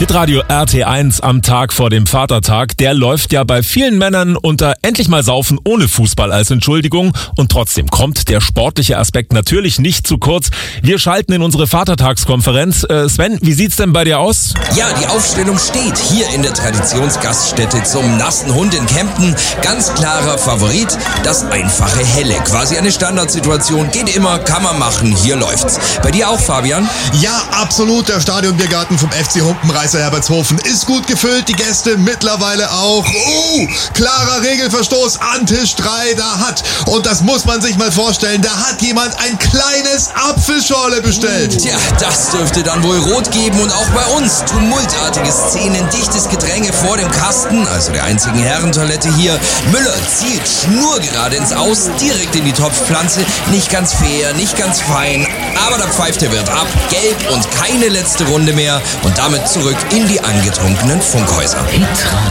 Hitradio RT1 am Tag vor dem Vatertag, der läuft ja bei vielen Männern unter endlich mal saufen ohne Fußball als Entschuldigung. Und trotzdem kommt der sportliche Aspekt natürlich nicht zu kurz. Wir schalten in unsere Vatertagskonferenz. Sven, wie sieht's denn bei dir aus? Ja, die Aufstellung steht hier in der Traditionsgaststätte zum Nassen Hund in Kempten. Ganz klarer Favorit, das einfache Helle. Quasi eine Standardsituation, geht immer, kann man machen, hier läuft's. Bei dir auch, Fabian? Ja, absolut. Der Stadionbiergarten vom FC Humpenreißer Herbertshofen ist gut gefüllt. Die Gäste mittlerweile auch. Klarer Regelverstoß an Tisch 3. Da hat, und das muss man sich mal vorstellen, da hat jemand ein kleines Apfelschorle bestellt. Tja, das dürfte dann wohl rot geben und auch bei uns. Tumultartige Szenen, dichtes Gedränge vor dem Kasten, also der einzigen Herrentoilette hier. Müller zielt schnurgerade ins Aus, direkt in die Topfpflanze. Nicht ganz fair, nicht ganz fein, aber der pfeift der Wirt ab. Gelb und keine letzte Runde mehr und damit zurück in die angetrunkenen Funkhäuser.